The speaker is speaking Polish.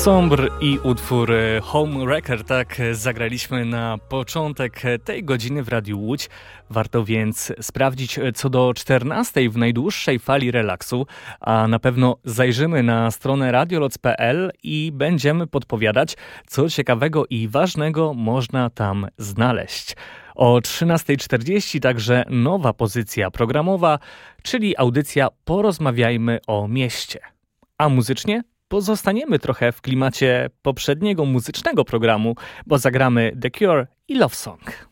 Sombr i utwór Home Wrecker, tak zagraliśmy na początek tej godziny w Radiu Łódź. Warto więc sprawdzić co do 14 w najdłuższej fali relaksu, a na pewno zajrzymy na stronę radioloc.pl i będziemy podpowiadać, co ciekawego i ważnego można tam znaleźć. O 13:40 także nowa pozycja programowa, czyli audycja Porozmawiajmy o mieście. A muzycznie pozostaniemy trochę w klimacie poprzedniego muzycznego programu, bo zagramy The Cure i Love Song.